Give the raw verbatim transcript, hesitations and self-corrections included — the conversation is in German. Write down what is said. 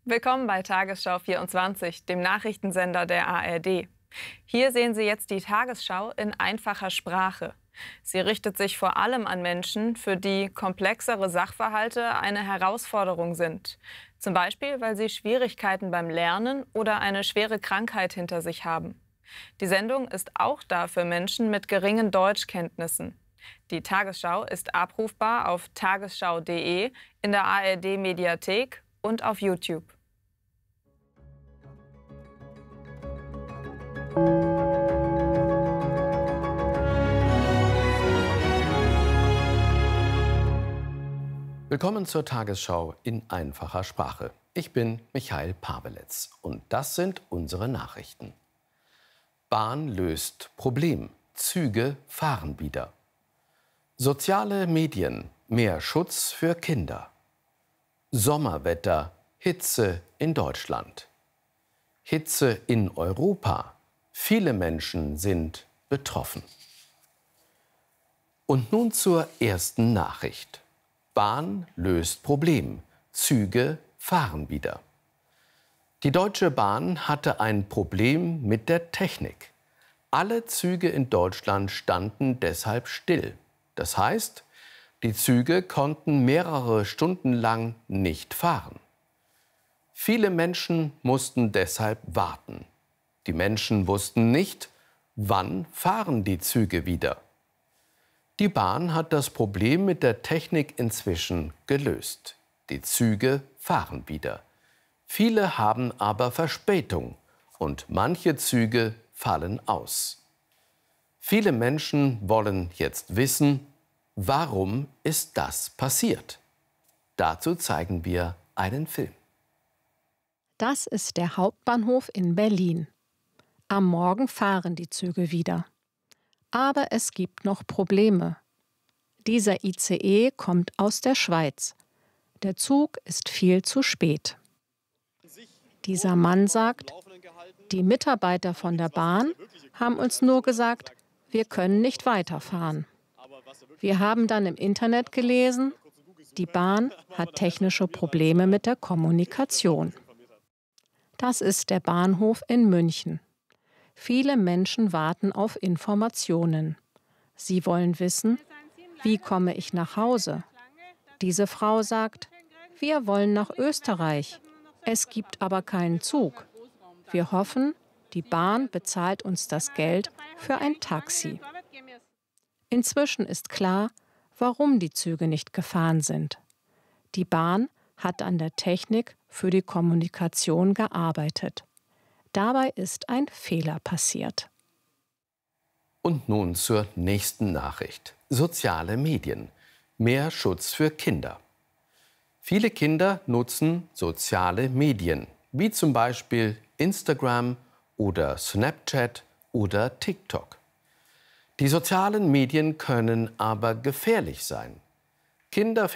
Willkommen bei Tagesschau vierundzwanzig, dem Nachrichtensender der A R D. Hier sehen Sie jetzt die Tagesschau in einfacher Sprache. Sie richtet sich vor allem an Menschen, für die komplexere Sachverhalte eine Herausforderung sind. Zum Beispiel, weil sie Schwierigkeiten beim Lernen oder eine schwere Krankheit hinter sich haben. Die Sendung ist auch da für Menschen mit geringen Deutschkenntnissen. Die Tagesschau ist abrufbar auf tagesschau punkt de, in der A R D-Mediathek und auf YouTube. Willkommen zur Tagesschau in einfacher Sprache. Ich bin Michael Pavelec und das sind unsere Nachrichten. Bahn löst Problem. Züge fahren wieder. Soziale Medien. Mehr Schutz für Kinder. Sommerwetter. Hitze in Deutschland. Hitze in Europa. Viele Menschen sind betroffen. Und nun zur ersten Nachricht. Bahn löst Problem. Züge fahren wieder. Die Deutsche Bahn hatte ein Problem mit der Technik. Alle Züge in Deutschland standen deshalb still. Das heißt, die Züge konnten mehrere Stunden lang nicht fahren. Viele Menschen mussten deshalb warten. Die Menschen wussten nicht, wann fahren die Züge wieder. Die Bahn hat das Problem mit der Technik inzwischen gelöst. Die Züge fahren wieder. Viele haben aber Verspätung und manche Züge fallen aus. Viele Menschen wollen jetzt wissen, warum ist das passiert? Dazu zeigen wir einen Film. Das ist der Hauptbahnhof in Berlin. Am Morgen fahren die Züge wieder. Aber es gibt noch Probleme. Dieser I C E kommt aus der Schweiz. Der Zug ist viel zu spät. Dieser Mann sagt, die Mitarbeiter von der Bahn haben uns nur gesagt, wir können nicht weiterfahren. Wir haben dann im Internet gelesen, die Bahn hat technische Probleme mit der Kommunikation. Das ist der Bahnhof in München. Viele Menschen warten auf Informationen. Sie wollen wissen, wie komme ich nach Hause? Diese Frau sagt, wir wollen nach Österreich. Es gibt aber keinen Zug. Wir hoffen, die Bahn bezahlt uns das Geld für ein Taxi. Inzwischen ist klar, warum die Züge nicht gefahren sind. Die Bahn hat an der Technik für die Kommunikation gearbeitet. Dabei ist ein Fehler passiert. Und nun zur nächsten Nachricht. Soziale Medien. Mehr Schutz für Kinder. Viele Kinder nutzen soziale Medien, wie zum Beispiel Instagram oder Snapchat oder TikTok. Die sozialen Medien können aber gefährlich sein. Kinder